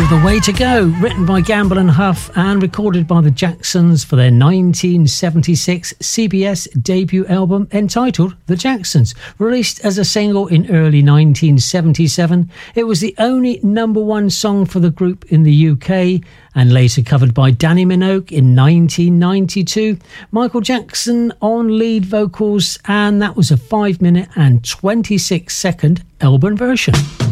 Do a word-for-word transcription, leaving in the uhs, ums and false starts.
The Way to Go, written by Gamble and Huff and recorded by the Jacksons for their nineteen seventy-six C B S debut album entitled The Jacksons. Released as a single in early nineteen seventy-seven, it was the only number one song for the group in the U K and later covered by Danny Minogue in nineteen ninety-two. Michael Jackson on lead vocals, and that was a five minute and twenty-six second Elban version.